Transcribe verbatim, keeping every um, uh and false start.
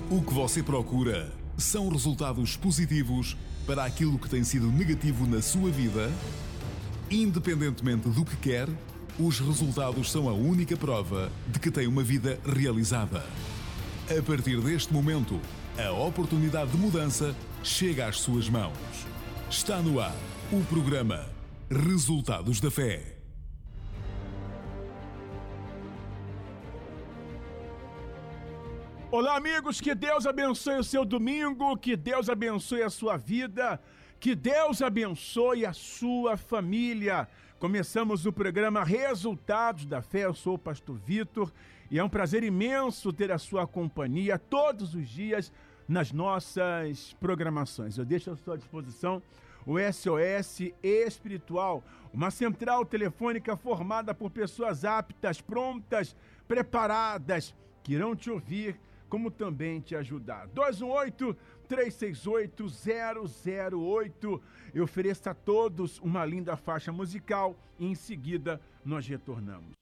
O que você procura são resultados positivos para aquilo que tem sido negativo na sua vida? Independentemente do que quer, os resultados são a única prova de que tem uma vida realizada. A partir deste momento, a oportunidade de mudança chega às suas mãos. Está no ar o programa Resultados da Fé. Olá, amigos, que Deus abençoe o seu domingo, que Deus abençoe a sua vida, que Deus abençoe a sua família. Começamos o programa Resultados da Fé. Eu sou o pastor Vitor e é um prazer imenso ter a sua companhia todos os dias nas nossas programações. Eu deixo à sua disposição o S O S Espiritual, uma central telefônica formada por pessoas aptas, prontas, preparadas, que irão te ouvir, como também te ajudar. dois um oito, três seis oito, zero zero oito. Eu ofereço a todos uma linda faixa musical e em seguida nós retornamos.